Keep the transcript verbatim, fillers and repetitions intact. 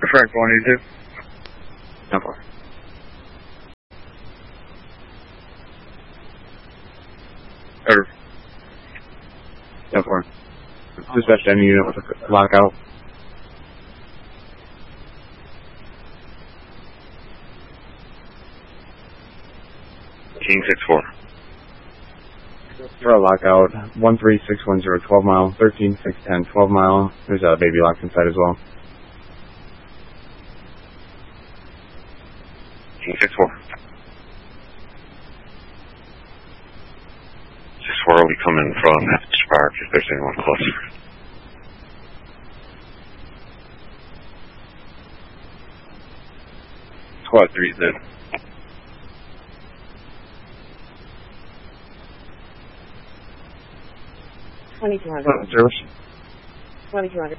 Frank one eighty-two. ten four. Or, ten four. Dispatch any unit with a lockout. King six four. For a lockout, one three six one zero, twelve mile, thirteen six ten, twelve mile. There's a baby locked inside as well. King six four. six four will be coming from Heritage Park if there's anyone closer. Squad three then. twenty-two hundred. Service. twenty-two hundred.